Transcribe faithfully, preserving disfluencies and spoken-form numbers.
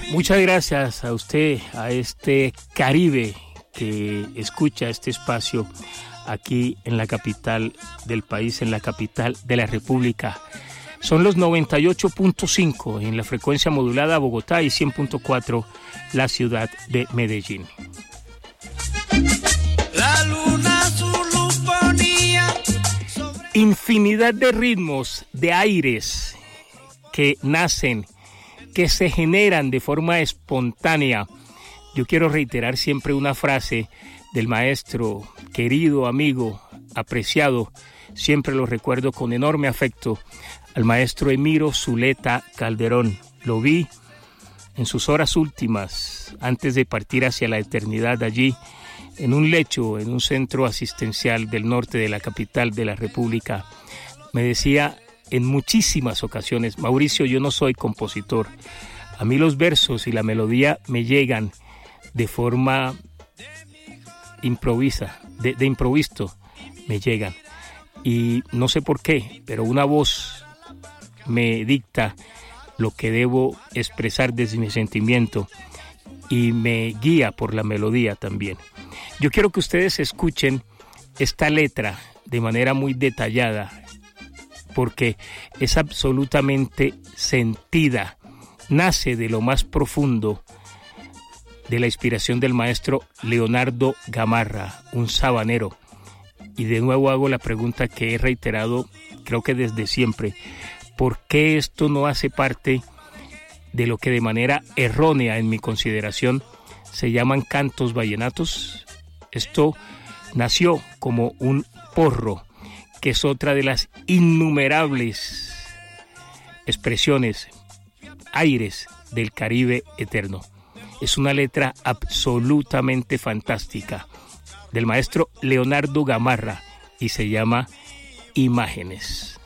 Muchas gracias a usted, a este Caribe que escucha este espacio aquí en la capital del país, en la capital de la República. Son los noventa y ocho punto cinco en la frecuencia modulada Bogotá y cien punto cuatro la ciudad de Medellín. La luna su luz ponía sobre... Infinidad de ritmos, de aires que nacen, que se generan de forma espontánea. Yo quiero reiterar siempre una frase del maestro, querido amigo, apreciado, siempre lo recuerdo con enorme afecto, al maestro Emiro Zuleta Calderón. Lo vi en sus horas últimas, antes de partir hacia la eternidad, allí, en un lecho, en un centro asistencial del norte de la capital de la República. Me decía en muchísimas ocasiones: Mauricio, yo no soy compositor. A mí los versos y la melodía me llegan de forma improvisa, de, de improviso, me llegan. Y no sé por qué, pero una voz me dicta lo que debo expresar desde mi sentimiento y me guía por la melodía también. Yo quiero que ustedes escuchen esta letra de manera muy detallada, porque es absolutamente sentida, nace de lo más profundo de la inspiración del maestro Leonardo Gamarra, un sabanero. Y de nuevo hago la pregunta que he reiterado, creo que desde siempre: ¿por qué esto no hace parte de lo que de manera errónea, en mi consideración, se llaman cantos vallenatos? Esto nació como un porro, que es otra de las innumerables expresiones, aires del Caribe eterno. Es una letra absolutamente fantástica del maestro Leonardo Gamarra y se llama Imágenes.